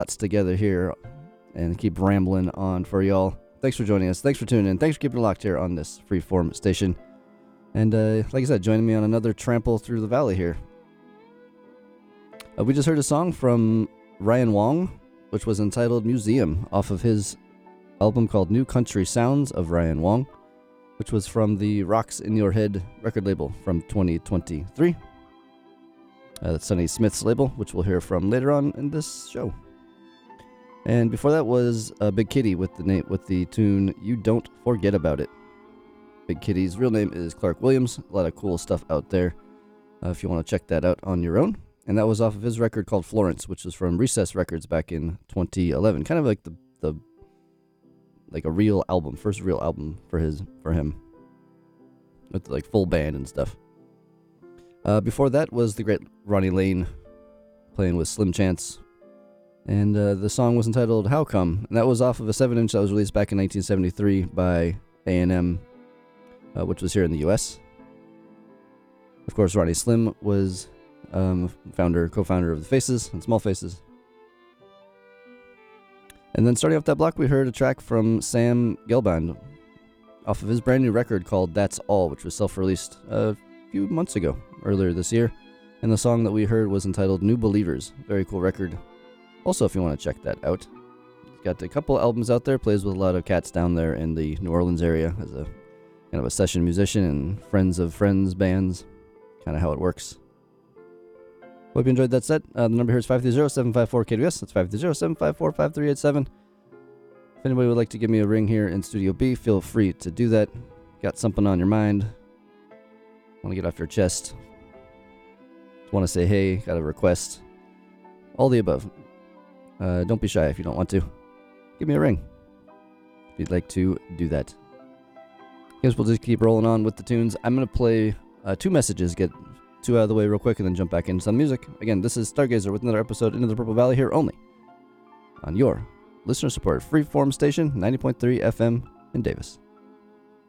thoughts together here and keep rambling on for y'all. Thanks for joining us. Thanks for tuning in. Thanks for keeping it locked here on this freeform station. And like I said, joining me on another trample through the valley here. We just heard a song from Ryan Wong, which was entitled Museum, off of his album called New Country Sounds of Ryan Wong, which was from the Rocks in Your Head record label from 2023. That's Sonny Smith's label, which we'll hear from later on in this show. And before that was Big Kitty with the tune You Don't Forget About It. Big Kitty's real name is Clark Williams. A lot of cool stuff out there if you want to check that out on your own. And that was off of his record called Florence, which was from Recess Records back in 2011. Kind of like the like a real album, first real album for him, with like full band and stuff. Before that was the great Ronnie Lane playing with Slim Chance. And the song was entitled How Come? And that was off of a 7-inch that was released back in 1973 by A&M, which was here in the U.S. Of course, Ronnie Slim was co-founder of the Faces and Small Faces. And then starting off that block, we heard a track from Sam Gelband off of his brand new record called That's All, which was self-released a few months ago, earlier this year. And the song that we heard was entitled New Believers. Very cool record. Also, if you want to check that out, he's got a couple albums out there, plays with a lot of cats down there in the New Orleans area as a kind of a session musician and friends of friends bands, kind of how it works. Hope you enjoyed that set. The number here is 530-754-KWS. That's 530-754-5387. If anybody would like to give me a ring here in Studio B, feel free to do that. Got something on your mind, want to get off your chest, want to say hey, got a request, all the above. Don't be shy if you don't want to. Give me a ring if you'd like to do that. I guess we'll just keep rolling on with the tunes. I'm going to play 2 messages, get 2 out of the way real quick, and then jump back into some music. Again, this is Stargazer with another episode Into the Purple Valley here only on your listener-supported freeform station, 90.3 FM in Davis.